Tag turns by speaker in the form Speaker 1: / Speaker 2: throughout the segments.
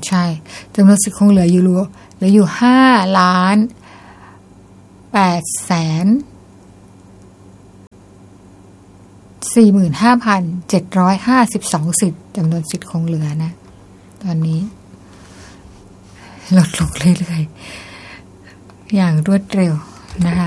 Speaker 1: ใช่จำนวนสิทธิ์คงเหลืออยู่5,845,752 สิทธิ์จำนวนสิทธิ์คงเหลือนะตอนนี้ลดลงเรื่อยๆอย่างรวดเร็วนะคะ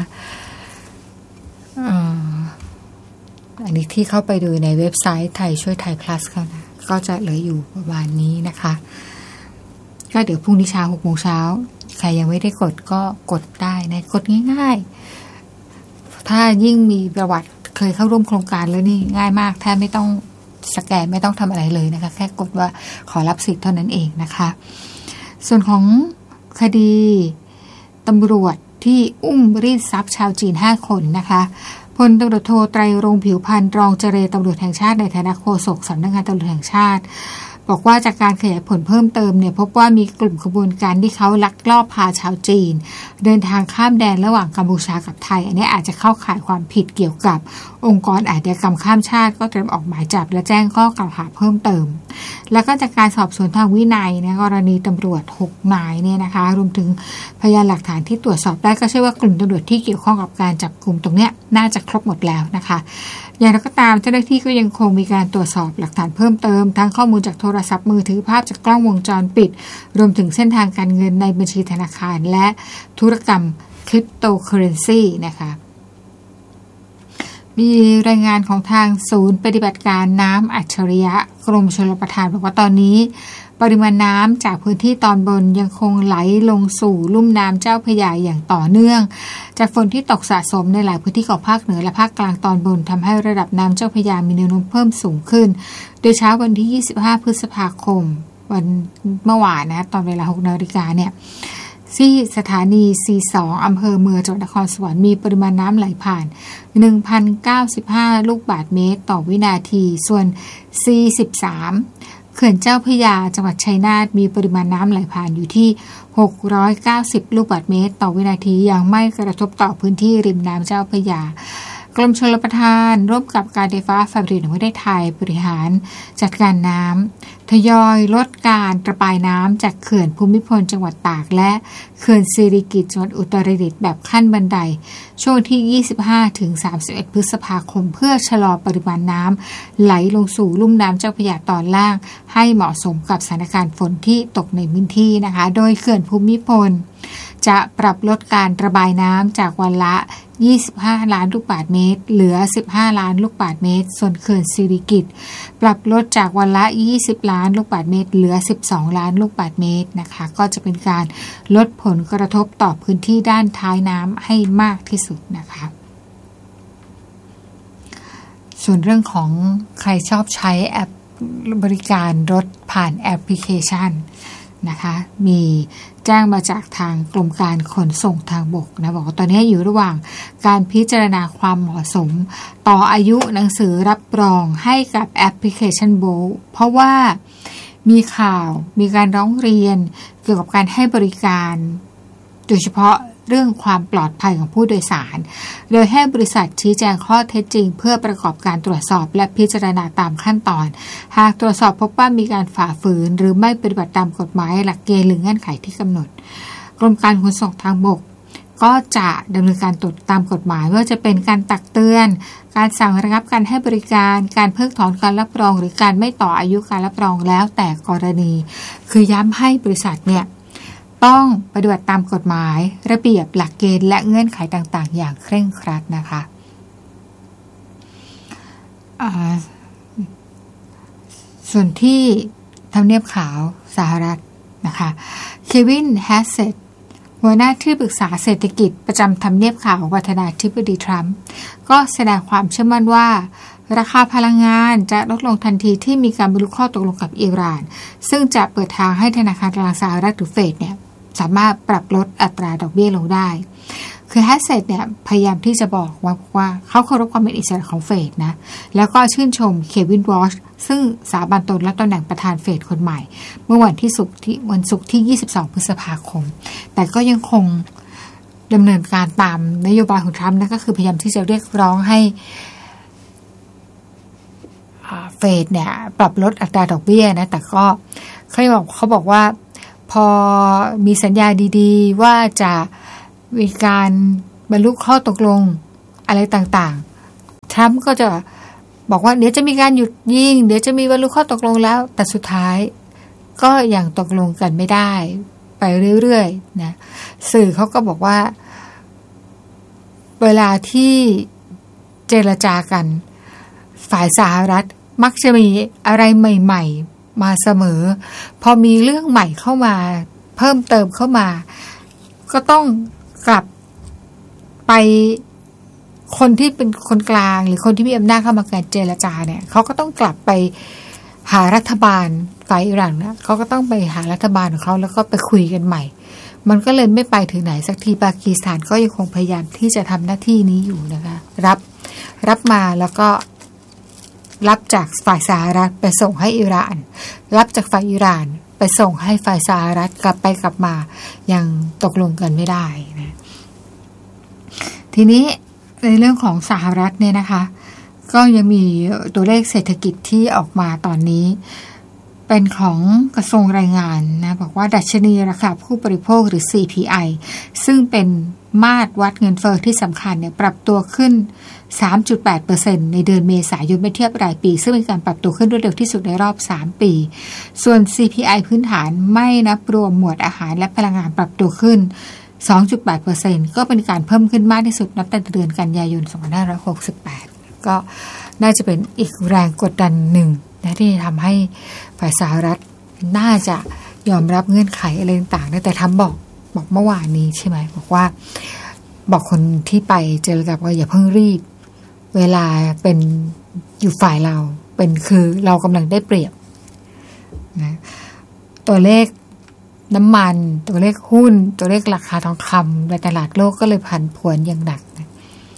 Speaker 1: อันนี้ที่เข้าไปดูในเว็บไซต์ไทยช่วยไทย plus เขานะก็จะเหลืออยู่ประมาณนี้นะคะก็เดี๋ยวพรุ่งนี้เช้า 6 โมงเช้าใครยังไม่ได้กดก็กดได้นะกดง่ายๆถ้ายิ่งมีประวัติเคยเข้าร่วมโครงการแล้วนี่ง่ายมากแทบไม่ต้องสแกนไม่ต้องทำอะไรเลยนะคะแค่กดว่าขอรับสิทธิ์เท่านั้นเองนะคะส่วนของคดีตำรวจที่อุ้มรีดทรัพย์ชาวจีน5 คนนะคะพลตำรวจโทไตรรงค์ผิวพรรณรองเจรตำรวจแห่งชาติในฐานะโฆษกสำนักงานตำรวจแห่งชาติบอกว่าจากการขยายผลเพิ่มเติมเนี่ยพบว่ามีกลุ่มขบวนการที่เขาลักลอบพาชาวจีนเดินทางข้ามแดนระหว่างกัมพูชากับไทยอันนี้อาจจะเข้าข่ายความผิดเกี่ยวกับองค์กรอาชญากรรมข้ามชาติก็เตรียมออกหมายจับและแจ้งข้อกล่าวหาเพิ่มเติมแล้วก็จากการสอบสวนทางวินัยนะกรณีตำรวจ6 นายเนี่ยนะคะรวมถึงพยานหลักฐานที่ตรวจสอบได้ก็เชื่อว่ากลุ่มตำรวจที่เกี่ยวข้องกับการจับกลุ่มตรงเนี้ยน่าจะครบหมดแล้วนะคะอย่างไรก็ตามเจ้าหน้าที่ก็ยังคงมีการตรวจสอบหลักฐานเพิ่มเติมทั้งข้อมูลจากโทรศัพท์มือถือภาพจากกล้องวงจรปิดรวมถึงเส้นทางการเงินในบัญชีธนาคารและธุรกรรมคริปโตเคอเรนซีนะคะมีรายงานของทางศูนย์ปฏิบัติการน้ำอัจฉริยะกรมชลประทานบอกว่าตอนนี้ปริมาณน้ำจากพื้นที่ตอนบนยังคงไหลลงสู่ลุ่มน้ำเจ้าพระยาอย่างต่อเนื่องจากฝนที่ตกสะสมในหลายพื้นที่ของภาคเหนือและภาคกลางตอนบนทำให้ระดับน้ำเจ้าพระยามีแนวโน้มเพิ่มสูงขึ้นโดยเช้าวันที่25 พฤษภาคมวันเมื่อวานนะตอนเวลา 6 นาฬิกาเนี่ยที่สถานี C2 อำเภอเมืองจังหวัดนครสวรรค์มีปริมาณน้ำไหลผ่าน 1,095 ลูกบาศก์เมตรต่อวินาทีส่วน C13 เขื่อนเจ้าพระยาจังหวัดชัยนาทมีปริมาณน้ำไหลผ่านอยู่ที่690 ลูกบาศก์เมตรต่อวินาทียังไม่กระทบต่อพื้นที่ริมน้ำเจ้าพระยากรมชลประทานร่วมกับการไฟฟ้าฝ่ายผลิตแห่งประเทศไทยบริหารจัดการน้ำทยอยลดการระบายน้ำจากเขื่อนภูมิพลจังหวัดตากและเขื่อนสิริกิติ์จังหวัดอุตรดิตถ์แบบขั้นบันไดช่วงที่ 25-31 พฤษภาคมเพื่อชะลอปริมาณน้ำไหลลงสู่ลุ่มน้ำเจ้าพระยาตอนล่างให้เหมาะสมกับสถานการณ์ฝนที่ตกในพื้นที่นะคะโดยเขื่อนภูมิพลจะปรับลดการระบายน้ำจากวันละ25 ล้านลูกบาศก์เมตรเหลือ15 ล้านลูกบาศก์เมตรส่วนเขื่อนสิริกิติ์ปรับลดจากวันละ20 ล้านลูกบาศก์เมตรเหลือ12 ล้านลูกบาศก์เมตรนะคะก็จะเป็นการลดผลกระทบต่อพื้นที่ด้านท้ายน้ำให้มากที่สุดนะคะส่วนเรื่องของใครชอบใช้แอปบริการรถผ่านแอปพลิเคชันนะคะมีแจ้งมาจากทางกรมการขนส่งทางบกนะบอกว่าตอนนี้อยู่ระหว่างการพิจารณาความเหมาะสมต่ออายุหนังสือรับรองให้กับแอปพลิเคชันโบลเพราะว่ามีข่าวมีการร้องเรียนเกี่ยวกับการให้บริการโดยเฉพาะเรื่องความปลอดภัยของผู้โดยสารโดยให้บริษัทชี้แจงข้อเท็จจริงเพื่อประกอบการตรวจสอบและพิจารณาตามขั้นตอนหากตรวจสอบพบว่ามีการฝ่าฝืนหรือไม่ปฏิบัติตามกฎหมายหลักเกณฑ์หรือเงื่อนไขที่กำหนดกรมการขนส่งทางบกก็จะดำเนินการตามกฎหมายว่าจะเป็นการตักเตือนการสั่งระงับการให้บริการการเพิกถอนการรับรองหรือการไม่ต่ออายุการรับรองแล้วแต่กรณีคือย้ำให้บริษัทเนี่ยต้องปฏิบัติตามกฎหมายระเบียบหลักเกณฑ์และเงื่อนไขต่างๆอย่างเคร่งครัดนะคะส่วนที่ทำเนียบขาวสหรัฐนะคะเควินแฮสเซตหัวหน้าที่ปรึกษาเศรษฐกิจประจำทำเนียบขาวประธานาธิบดีทรัมป์ก็แสดงความเชื่อมั่นว่าราคาพลังงานจะลดลงทันทีที่มีการบรรลุข้อตกลงกับอิหร่านซึ่งจะเปิดทางให้ธนาคารกลางสหรัฐหรือเฟดเนี่ยสามารถปรับลดอัตราดอกเบี้ยลงได้คือแฮสเซตเนี่ยพยายามที่จะบอกว่าเขาเคารพความเป็นอิสระของเฟดนะแล้วก็ชื่นชมเควินวอชซึ่งสาบานตนรับตำแหน่งประธานเฟดคนใหม่เมื่อวันศุกร์ที่22 พฤษภาคมแต่ก็ยังคงดำเนินการตามนโยบายของทรัมป์นั่นก็คือพยายามที่จะเรียกร้องให้เฟดเนี่ยปรับลดอัตราดอกเบี้ยนะแต่ก็เขาบอกว่าพอมีสัญญาดีๆว่าจะมีการบรรลุข้อตกลงอะไรต่างๆทรัมป์ก็จะบอกว่าเดี๋ยวจะมีการหยุดยิงเดี๋ยวจะมีบรรลุข้อตกลงแล้วแต่สุดท้ายก็ยังตกลงกันไม่ได้ไปเรื่อยๆนะสื่อเขาก็บอกว่าเวลาที่เจรจากันฝ่ายสหรัฐมักจะมีอะไรใหม่ๆมาเสมอพอมีเรื่องใหม่เข้ามาเพิ่มเติมเข้ามาก็ต้องกลับไปคนที่เป็นคนกลางหรือคนที่มีอำนาจเข้ามาการเจรจาเนี่ยเขาก็ต้องกลับไปหารัฐบาลฝ่ายอิหร่านนะเขาก็ต้องไปหารัฐบาลของเขาแล้วก็ไปคุยกันใหม่มันก็เลยไม่ไปถึงไหนสักทีปากีสถานก็ยังคงพยายามที่จะทำหน้าที่นี้อยู่นะคะรับมาแล้วก็รับจากฝ่ายสหรัฐไปส่งให้อิหร่านรับจากฝ่ายอิหร่านไปส่งให้ฝ่ายสหรัฐกลับไปกลับมายังตกลงกันไม่ได้นะทีนี้ในเรื่องของสหรัฐเนี่ยนะคะก็ยังมีตัวเลขเศรษฐกิจที่ออกมาตอนนี้เป็นของกระทรวงแรงงานนะบอกว่าดัชนีราคาผู้บริโภคหรือ CPI ซึ่งเป็นมาตรวัดเงินเฟ้อที่สำคัญเนี่ยปรับตัวขึ้น 3.8% ในเดือนเมษายนเมื่อเทียบรายปีซึ่งเป็นการปรับตัวขึ้นรวดเร็วที่สุดในรอบ3ปีส่วน CPI พื้นฐานไม่นับรวมหมวดอาหารและพลังงานปรับตัวขึ้น 2.8% ก็เป็นการเพิ่มขึ้นมากที่สุดนับแต่เดือนกันยายน 2568 ก็น่าจะเป็นอีกแรงกดดันหนึ่งนะที่ทำให้ฝ่ายสหรัฐน่าจะยอมรับเงื่อนไขอะไรต่างๆแต่ทำบอกเมื่อวานนี้ใช่ไหมบอกคนที่ไปเจรจาว่าอย่าเพิ่งรีบเวลาเป็นอยู่ฝ่ายเราเป็นคือเรากำลังได้เปรียบนะตัวเลขน้ำมันตัวเลขหุ้นตัวเลขราคาทองคำในตลาดโลกก็เลยผันผวนอย่างหนักนะ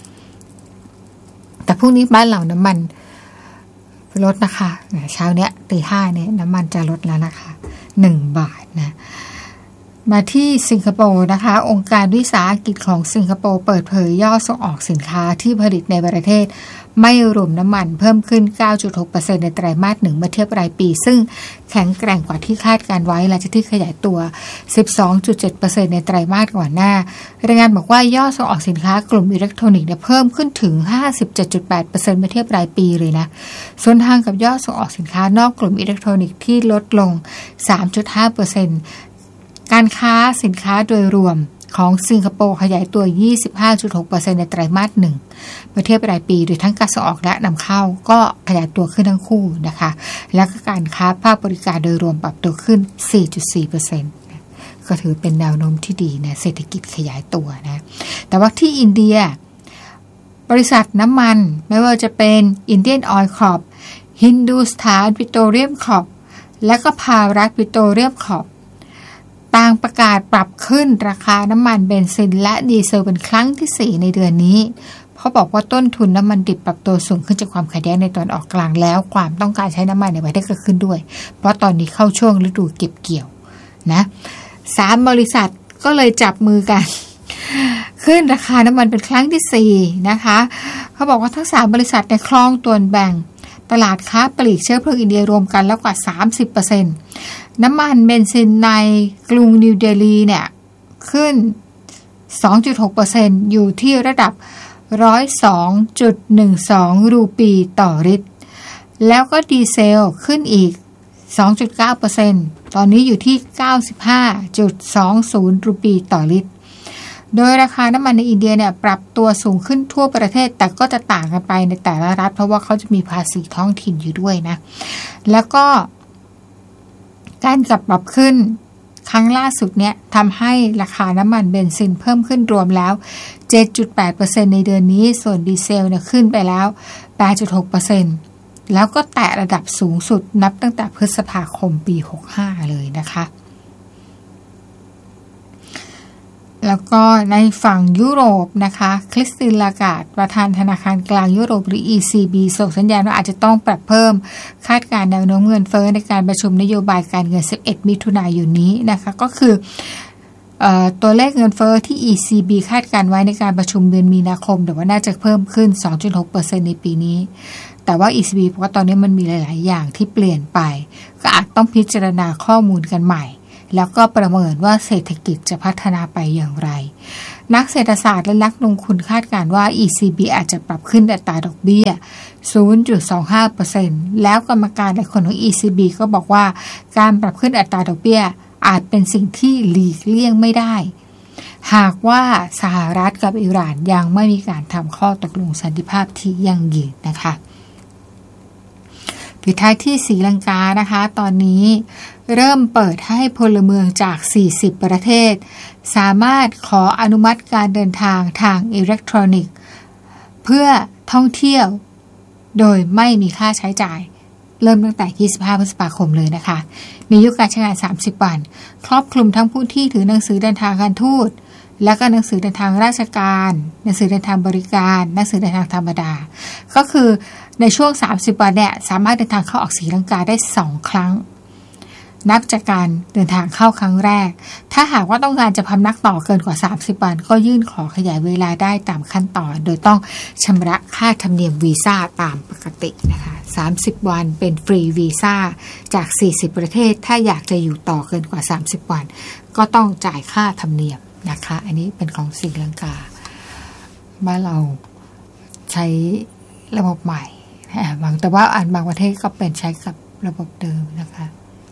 Speaker 1: แต่พรุ่งนี้บ้านเราน้ำมันลดนะคะเช้าเนี้ยตี 5เนี่ยน้ำมันจะลดแล้วนะคะ1 บาทนะมาที่สิงคโปร์นะคะองค์การวิสาหกิจของสิงคโปร์เปิดเผยยอดส่งออกสินค้าที่ผลิตในประเทศไม่รวมน้ำมันเพิ่มขึ้น 9.6% ในไตรมาส 1เมื่อเทียบรายปีซึ่งแข็งแกร่งกว่าที่คาดการไว้หลังจากที่ขยายตัว 12.7% ในไตรมาสก่อนหน้ารายงานบอกว่ายอดส่งออกสินค้ากลุ่มอิเล็กทรอนิกส์เพิ่มขึ้นถึง 57.8% เมื่อเทียบรายปีเลยนะส่วนทางกับยอดส่งออกสินค้านอกกลุ่มอิเล็กทรอนิกส์ที่ลดลง 3.5%การค้าสินค้าโดยรวมของสิงคโปร์ขยายตัว 25.6% ในไตรมาส 1เมื่อเทียบรายปีโดยทั้งการส่งออกและนำเข้าก็ขยายตัวขึ้นทั้งคู่นะคะและก็การค้าภาคบริการโดยรวมปรับตัวขึ้น 4.4% ก็ถือเป็นแนวโน้มที่ดีนะเศรษฐกิจขยายตัวนะแต่ว่าที่อินเดียบริษัทน้ำมันไม่ว่าจะเป็น Indian Oil Corp Hindustan Petroleum Corp และก็ Bharat Petroleum Corpต่างประกาศปรับขึ้นราคาน้ำมันเบนซินและดีเซลเป็นครั้งที่4ในเดือนนี้เพราะบอกว่าต้นทุนน้ำมันดิบปรับตัวสูงขึ้นจากความขัดแย้งในตอนออกกลางแล้วความต้องการใช้น้ำมันในประเทศก็ขึ้นด้วยเพราะตอนนี้เข้าช่วงฤดูเก็บเกี่ยวนะ3บริษัทก็เลยจับมือกันขึ้นราคาน้ำมันเป็นครั้งที่4นะคะเขาบอกว่าทั้ง3บริษัทในครองตัวแบ่งตลาดค้าปลีกเชื้อเพลิงอินเดียรวมกันแล้วกว่า 30%น้ำมันเบนซินในกรุงนิวเดลีเนี่ยขึ้น 2.6% อยู่ที่ระดับ 102.12 รูปีต่อลิตรแล้วก็ดีเซลขึ้นอีก 2.9% ตอนนี้อยู่ที่ 95.20 รูปีต่อลิตรโดยราคาน้ำมันในอินเดียเนี่ยปรับตัวสูงขึ้นทั่วประเทศแต่ก็จะต่างกันไปในแต่ละรัฐเพราะว่าเขาจะมีภาษีท้องถิ่นอยู่ด้วยนะแล้วก็การปรับขึ้นครั้งล่าสุดเนี่ยทำให้ราคาน้ำมันเบนซินเพิ่มขึ้นรวมแล้ว 7.8% ในเดือนนี้ส่วนดีเซลเนี่ยขึ้นไปแล้ว 8.6% แล้วก็แตะระดับสูงสุดนับตั้งแต่พฤษภาคมปี 65 เลยนะคะแล้วก็ในฝั่งยุโรปนะคะคริสติน ลาการ์ดประธานธนาคารกลางยุโรปหรือ ECB ส่งสัญญาณว่าอาจจะต้องปรับเพิ่มคาดการณ์แนวโน้มเงินเฟ้อในการประชุมนโยบายการเงิน11มิถุนายนนี้นะคะก็คือตัวเลขเงินเฟ้อที่ ECB คาดการไว้ในการประชุมเดือนมีนาคมแต่ว่าน่าจะเพิ่มขึ้น 2.6% ในปีนี้แต่ว่า ECB เพราะว่าตอนนี้มันมีหลายๆอย่างที่เปลี่ยนไปก็อาจต้องพิจารณาข้อมูลกันใหม่แล้วก็ประเมินว่าเศรษฐกิจจะพัฒนาไปอย่างไรนักเศรษฐศาสตร์และนักลงทุนคาดการณ์ว่า ECB อาจจะปรับขึ้นอัตราดอกเบี้ย 0.25% แล้วกรรมการหลายคนของ ECB ก็บอกว่าการปรับขึ้นอัตราดอกเบี้ยอาจเป็นสิ่งที่หลีกเลี่ยงไม่ได้หากว่าสหรัฐกับอิหร่านยังไม่มีการทำข้อตกลงสันติภาพที่ยั่งยืนนะคะปิดท้ายที่ศรีลังกานะคะตอนนี้เริ่มเปิดให้พลเมืองจาก40ประเทศสามารถขออนุมัติการเดินทางทางอิเล็กทรอนิกส์เพื่อท่องเที่ยวโดยไม่มีค่าใช้จ่ายเริ่มตั้งแต่25พฤษภาคมเลยนะคะมีอายุการใช้งาน30วันครอบคลุมทั้งผู้ที่ถือหนังสือเดินทางการทูตและก็หนังสือเดินทางราชการหนังสือเดินทางบริการหนังสือเดินทางธรรมดาก็คือในช่วง30วันเนี่ยสามารถเดินทางเข้าออกศรีลังกาได้2ครั้งนับจากการเดินทางเข้าครั้งแรกถ้าหากว่าต้องการจะพำนักต่อเกินกว่า30วันก็ยื่นขอขยายเวลาได้ตามขั้นตอนโดยต้องชำระค่าธรรมเนียมวีซ่าตามปกตินะคะ30วันเป็นฟรีวีซ่าจาก40ประเทศถ้าอยากจะอยู่ต่อเกินกว่า30วันก็ต้องจ่ายค่าธรรมเนียมนะคะอันนี้เป็นของศรีลังกาบ้านเราใช้ระบบใหม่แต่ว่าบางประเทศก็เป็นใช้กับระบบเดิมนะคะ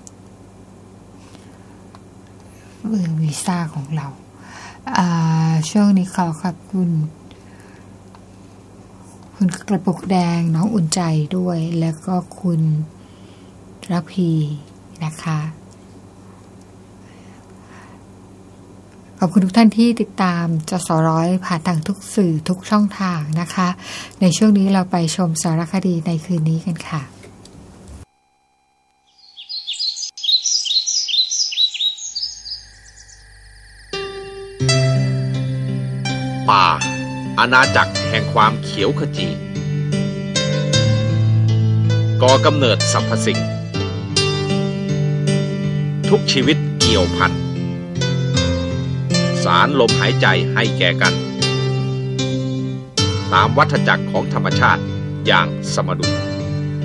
Speaker 1: วีซ่าของเราช่วงนี้ขอขอบคุณกระปุกแดงน้องอุ่นใจด้วยแล้วก็คุณระพีนะคะขอบคุณทุกท่านที่ติดตามจสร้อยผ่านทางทุกสื่อทุกช่องทางนะคะในช่วงนี้เราไปชมสารคดีในคืนนี้กันค่ะ
Speaker 2: ป่าอาณาจักรแห่งความเขียวขจีก่อกำเนิดสรรพสิ่งทุกชีวิตเกี่ยวพันสารลมหายใจให้แก่กันตามวัฏจักรของธรรมชาติอย่างสมดุล